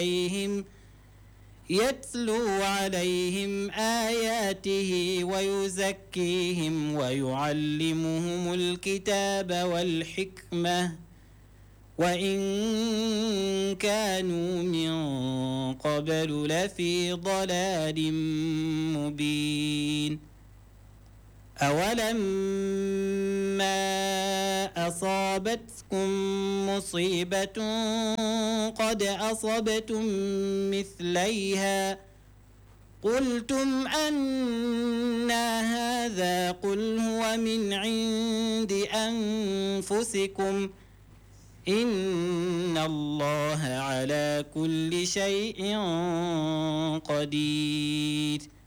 يتلو عليهم آياته ويزكيهم ويعلمهم الكتاب والحكمة وإن كانوا من قبل لفي ضلال مبين أولما أصابتكم مصيبة قد أصبتم مثليها قلتم أنى هذا قل هو من عند أنفسكم إن الله على كل شيء قدير